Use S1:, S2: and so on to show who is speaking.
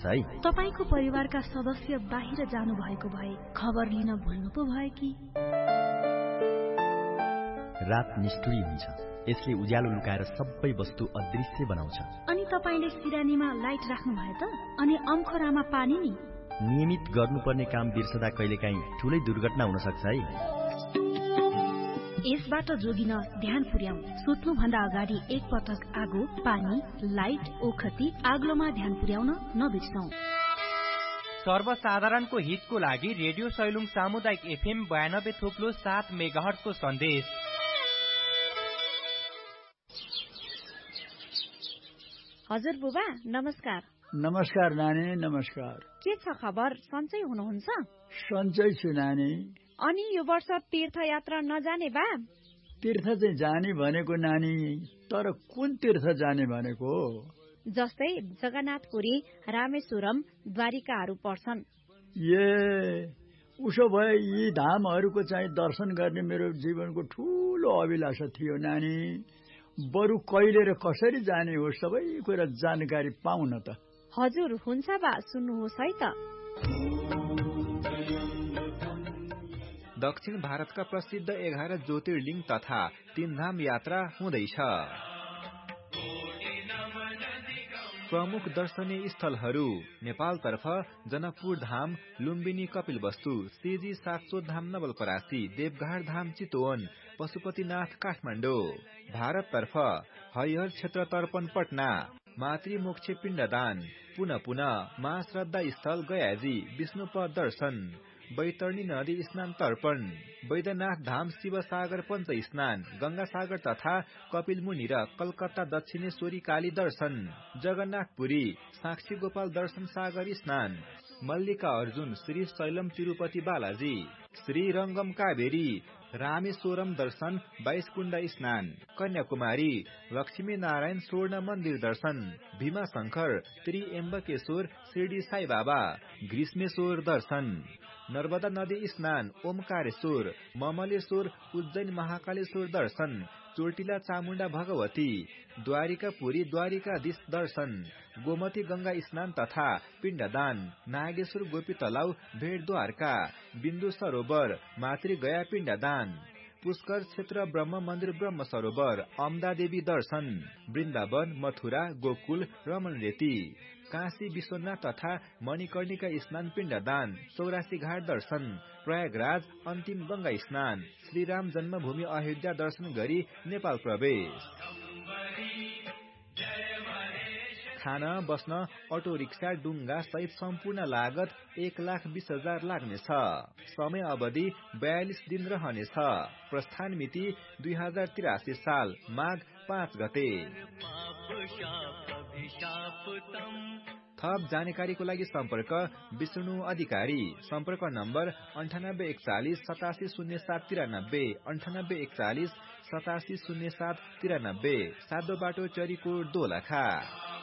S1: है।
S2: तपाईको परिवारका सदस्य बाहिर जानु भएको भए खबर लिन भुल्नु पो भयो कि?
S1: रात निष्ठुरी हुन्छ, यसले उज्यालो लुकाएर सबै वस्तु अदृश्य बनाउँछ।
S2: अनि तपाईले सिरानीमा लाइट राख्नु भयो त? अनि अम्खोरामा पानी नि?
S1: नियमित गर्नुपर्ने काम बिर्सदा कहिलेकाहीँ ठूलै दुर्घटना हुन सक्छ है।
S2: यसबाट जोगिन ध्यान पुर्याऊ। सुत्नु भन्दा अगाडि एक पटक आगो, पानी, लाइट, ओखती, आग्लोमा ध्यान पुर्याउन नबिर्सौं।
S3: सर्वसाधारणको हितको लागि रेडियो सैलुङ सामुदायिक FM 92.7 मेगाहर्ज को सन्देश।
S4: हजुर बुबा, नमस्कार।
S5: नमस्कार नानी, नमस्कार।
S4: के छ खबर? सन्चै हुनुहुन्छ?
S5: सन्चै छु नानी।
S4: अनि यो वर्ष तीर्थयात्रा नजाने बा?
S5: तीर्थ चाहिँ जाने भनेको नानी, तर कुन तीर्थ जाने भनेको?
S4: जस्तै जगन्नाथपुरी, रामेश्वरम, द्वारिकाहरू पर्छन्।
S5: उसो भए यी धामहरूको चाहिँ दर्शन गर्ने मेरो जीवनको ठूलो अभिलाषा थियो नानी। बरु कहिले र कसरी जाने हो सबै कुरा जानकारी पाउन त।
S4: हजुर, हुन्छ बा, सुन्नुहोस् है त।
S6: दक्षिण भारतका प्रसिद्ध 11 ज्योतिर्लिङ्ग तथा 3 धाम यात्रा हुँदैछ। प्रमुख दर्शनीय स्थलहरू नेपालतर्फ जनकपुर धाम, लुम्बिनी कपिलवस्तु, श्रीजी सातसोत धाम नवलपरासी, देवघाट धाम चितवन, पशुपतिनाथ काठमाडौँ। भारततर्फ हरिहर क्षेत्र तर्पण पटना, मातृमोक्ष पिण्डदान, पुनः महाश्रद्धा स्थल गयाजी, विष्णुपद दर्शन, बैतरणी नदी स्नान तर्पण, वैद्यनाथ धाम शिवसागर पञ्च स्नान, गंगासागर तथा कपिलमुनि र कलकत्ता दक्षिणेश्वरी काली दर्शन, जगन्नाथपुरी, साक्षी गोपाल दर्शन सागर स्नान, मल्लिका अर्जुन श्री शैलम तिरुपति बालाजी, श्री रंगम कावेरी, रामेश्वरम दर्शन 22 कुण्ड स्नान, कन्याकुमारी लक्ष्मी नारायण स्वर्ण मन्दिर दर्शन, भीमाशंकर त्रिएम्बकेश्वर शिरडी साई बाबा, ग्रीष्मेश्वर दर्शन, नर्मदा नदी स्नान, ओमकारेश्वर, ममलेश्वर उज्जैन महाकालेश्वर दर्शन, चोटिला चामुण्डा भगवती, द्वारिकापुरी द्वारिकाधीश दर्शन, गोमती गंगा स्नान तथा पिण्डदान, नागेश्वर गोपी तलाउ भेट द्वारका, बिन्दु सरोवर, मातृगया पिण्डदान, पुष्कर क्षेत्र ब्रह्म मन्दिर ब्रह्म सरोवर, अमदा देवी दर्शन, वृन्दावन मथुरा गोकुल रमण रेती, काशी विश्वनाथ तथा मणिकर्णिका स्नान पिण्डदान, 84 घाट दर्शन, प्रयागराज अन्तिम गंगा स्नान, श्रीराम जन्मभूमि अयोध्या दर्शन गरी नेपाल प्रवेश। खाना बस्न अटो रिक्सा डुङ्गा सहित सम्पूर्ण लागत 1,20,000 लाग्नेछ। समय अवधि 42 दिन रहनेछ। प्रस्थान मिति 2083 साल माघ 5 गते। थप जानकारीको लागि सम्पर्क विष्णु अधिकारी। सम्पर्क नम्बर 9841 870793, 9841 870793, सादो बाटो चरीकोट दोलखा।